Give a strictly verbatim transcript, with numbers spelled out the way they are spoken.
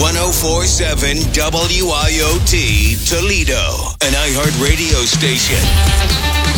ten forty-seven W I O T Toledo, an iHeart radio station.